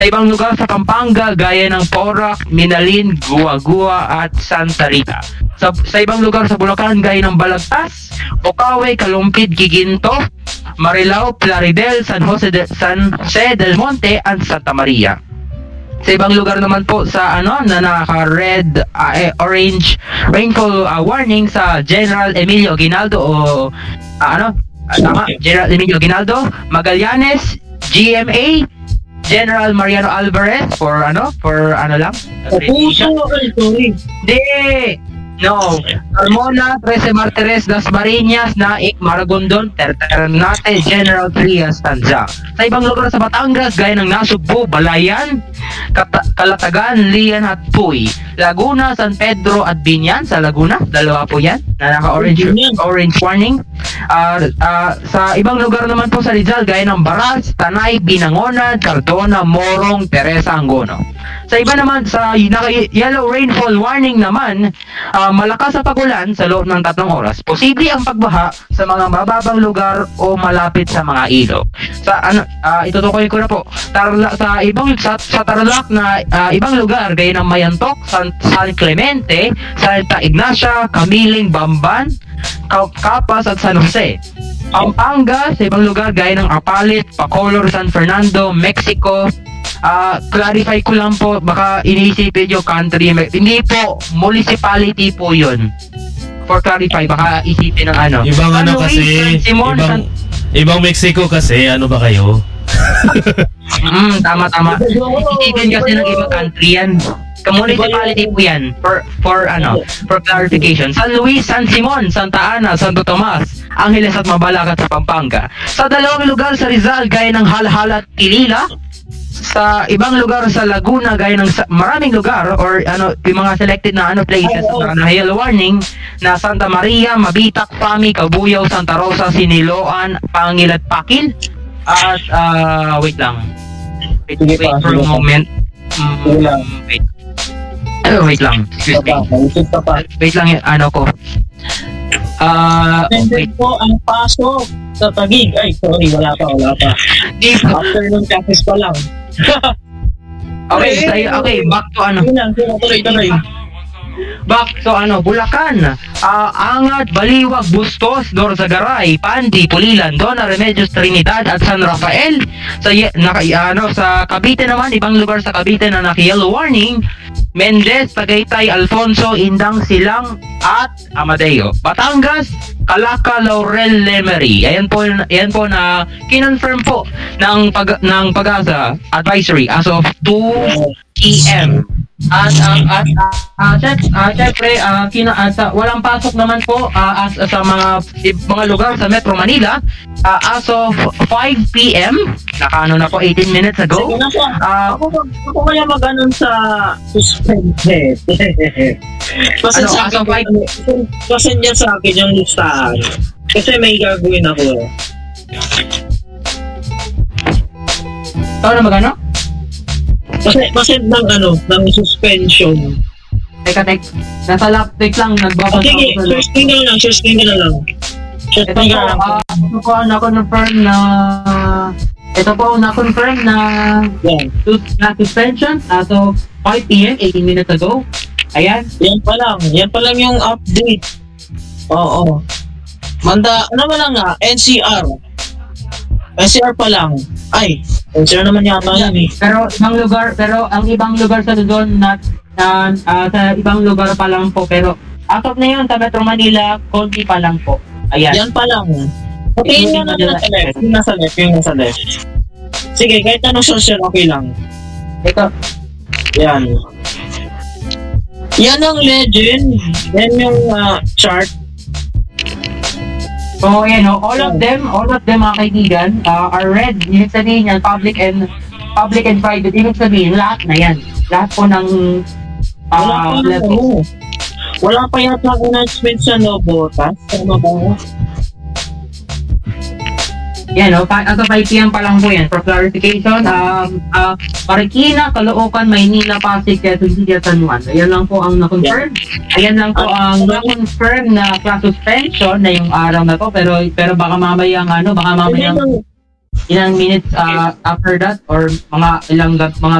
Sa ibang lugar sa Pampanga, gaya ng Porac, Minalin, Guagua at Santa Rita. Sa ibang lugar sa Bulacan, gaya ng Balagtas, Ocaue, Kalumpit, Giginto, Marilao, Plaridel, San Jose del Monte, at Santa Maria. Sa ibang lugar naman po sa na naka-red, orange rainfall warning sa General Emilio Aguinaldo General Emilio Aguinaldo, Magallanes, GMA, General Mariano Alvarez for lang? No. Carmona, 13 Martires, Las Marinas, Naik, Maragondon, Ternate, General Trias, Tanza. Sa ibang lugar sa Batangas, gaya ng Nasugbu, Balayan, Calatagan, Lian at Puy. Laguna, San Pedro at Binyan. Sa Laguna, dalawa po yan na naka-orange warning. Sa ibang lugar naman po sa Rizal, gaya ng Baras, Tanay, Binangonan, Cardona, Morong, Teresa, Angono. Sa iba naman, sa yellow rainfall warning naman, malakas sa pagulan sa loob ng 3 oras. Posible ang pagbaha sa mga mababang lugar o malapit sa mga ilog. Itutukoy ko na po. Sa Tarlac na ibang lugar, gaya ng Mayantok, San Clemente, Santa Ignacia, Camiling, Bamban, Capas at San Jose. Pampanga, sa ibang lugar, gaya ng Apalit, Bacolor, San Fernando, Mexico. Clarify ko lang po, baka iniisipin yung country, hindi po, municipality po yun. For clarify, baka isipin ng ibang kasi, ibang Mexico kasi, ano ba kayo? Tama. Isipin kasi ng ibang country yan. Municipality po yan, for clarification. San Luis, San Simon, Santa Ana, Santo Tomas, Angeles at Mabalacat sa Pampanga. Sa dalawang lugar sa Rizal, gaya ng Halhal at Pilila. Sa ibang lugar sa Laguna, gaya ng maraming lugar or yung mga selected na places na yellow warning na Santa Maria, Mabitak, Pami, Cabuyao, Santa Rosa, Siniloan, Pangil at Pakil. At wait for a moment. Wait lang. Excuse me. Wait lang ko. Wait po ang pasok sa Taguig. Ay, sorry, wala pa. Afternoon classes pa lang. Okay, back to Tuloy. Back to Bulacan, Angat, Baliwag, Bustos, Dorsagaray, Pandi, Pulilan, Dona, Remedios, Trinidad at San Rafael. Sa Cavite naman, ibang lugar sa Cavite na naka-yellow warning, Mendez, Tagaytay, Alfonso, Indang, Silang at Amadeo. Batangas, Calaca, Laurel, Lemery. Ayan po na kinonfirm po ng Pag-asa advisory as of 2 PM. At syempre walang pasok naman po sa mga lugar sa Metro Manila as of 5 PM. Nakaano na po 18 minutes ago. Ako kaya mag-anon sa suspended. Pasensya sa akin yung listahan. Kasi may gagawin ako. Ikaw na magano? Pasend ng suspension. Teka, nasa laptop lang, nagbabasa sige, sustain ka na lang. Ito po, na-confirm na suspension as of 5 PM, 18 minutes ago. Ayan. Yan pa lang yung update. Oo. Manda, ba lang nga, NCR pa lang. Ay, NCR naman yata yan eh. Pero ang ibang lugar sa Luzon sa ibang lugar pa lang po, pero as of na yun sa Metro Manila, konti pa lang po. Ayan. Yan pa lang. Okay, yung nasa left. Sige, kahit anong social, okay lang. Ito. Yan ang legend. Yan yung chart. So, all of them mga kaibigan, are red. Ibig sabihin yan, public and private. Ibig sabihin, lahat na yan. Lahat po ng levels. Wala pa yata announcement sa Nobotas. Ano ba? Yan, as of 5 PM pa lang po yan. For clarification, Marikina, Caloocan, Maynila, Pasig, Quezon City at San Juan. Ayan lang po ang na-confirm. Ayan lang po ang na-confirm na class suspension na yung araw na to. Pero baka mamaya ilang minutes after that or mga